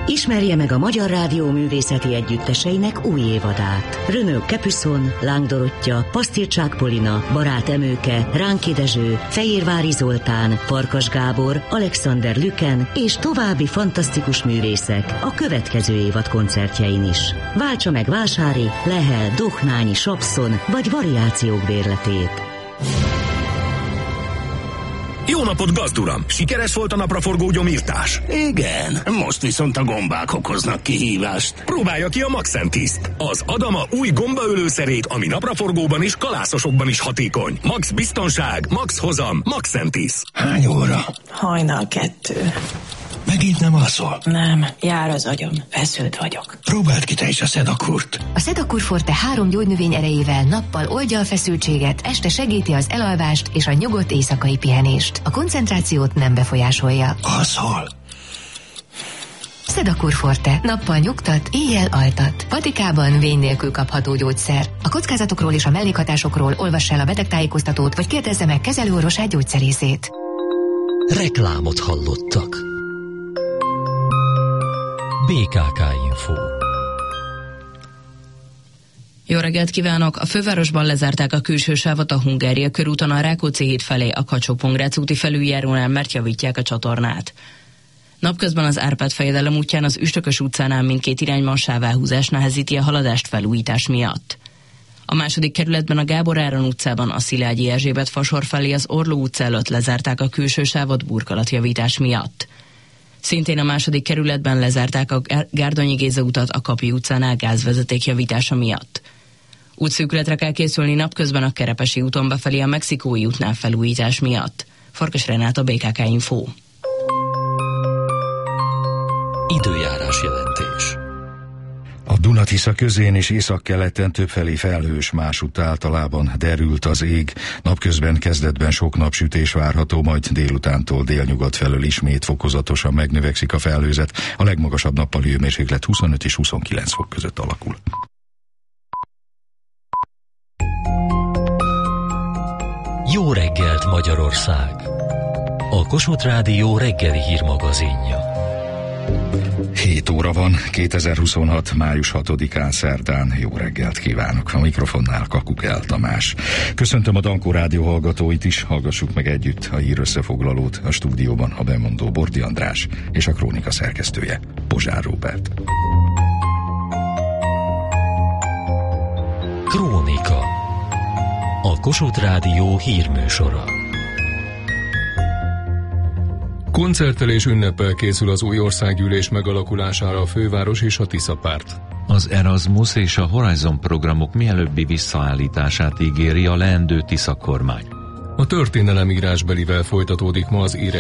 Ismerje meg a Magyar Rádió művészeti együtteseinek új évadát. Renaud Capuçon, Láng Dorottya, Pasztircsák Polina, Barát Emőke, Ránki Dezső, Fehérvári Zoltán, Farkas Gábor, Alexander Lüken és további fantasztikus művészek a következő évad koncertjein is. Váltsa meg Vásári, Lehel, Dohnányi, Sapszon vagy variációk bérletét. Jó napot, gazduram! Sikeres volt a napraforgó gyomírtás? Igen, most viszont a gombák okoznak kihívást. Próbálja ki a Maxentiszt, az Adama új gombaölőszerét, ami napraforgóban is, kalászosokban is hatékony. Max biztonság, max hozam, Maxentis. Hány óra? 1:30. Megint nem alszol? Nem, jár az agyam, feszült vagyok. Próbáld ki te is a Sedakurt. A Sedakur Forte 3 gyógynövény erejével nappal oldja a feszültséget, este segíti az elalvást és a nyugodt éjszakai pihenést. A koncentrációt nem befolyásolja. Alszol? Sedakur Forte. Nappal nyugtat, éjjel altat. Patikában vény nélkül kapható gyógyszer. A kockázatokról és a mellékhatásokról olvass el a betegtájékoztatót, vagy kérdezze meg kezelőorvosát, gyógyszerészét. Reklámot hallottak. BKK Info. Jó reggelt kívánok! A fővárosban lezárták a külső sávot a Hungária körúton a Rákóczi híd felé a Kacsó-Pongrácz úti felüljárónál, mert javítják a csatornát. Napközben az Árpád-fejedelem útján az Üstökös utcánál mindkét irányban sávelhúzás nehezíti a haladást felújítás miatt. A második kerületben a Gábor Áron utcában a Szilágyi Erzsébet fasor felé az Orló utca előtt lezárták a külső sávot burkolatjavítás miatt. Szintén a második kerületben lezárták a Gárdonyi Géza utat a Kapi utcánál gázvezeték javítása miatt. Útszűkületre kell készülni napközben a Kerepesi úton befelé a Mexikói útnál felújítás miatt. Farkas Renáta, BKK Info. Időjárás jelentés. A Duna-Tisza közén és északkeleten többfelé felhős, másút általában derült az ég. Napközben kezdetben sok napsütés várható, majd délutántól délnyugat felől ismét fokozatosan megnövekszik a felhőzet. A legmagasabb nappali hőmérséklet 25 és 29 fok között alakul. Jó reggelt, Magyarország! A Kossuth Rádió reggeli hírmagazinja. 7 óra van, 2026. május 6-án szerdán. Jó reggelt kívánok! A mikrofonnál Kakukel Tamás. Köszöntöm a Dankó Rádió hallgatóit is, hallgassuk meg együtt a hírösszefoglalót. A stúdióban a bemondó Bordi András és a krónika szerkesztője Pozsár Róbert. Krónika. A Kossuth Rádió hírműsora. Koncerttel és ünneppel készül az új országgyűlés megalakulására a főváros és a Tiszapárt. Az Erasmus és a Horizon programok mielőbbi visszaállítását ígéri a leendő Tisza kormány. A történelemírásbelivel folytatódik ma az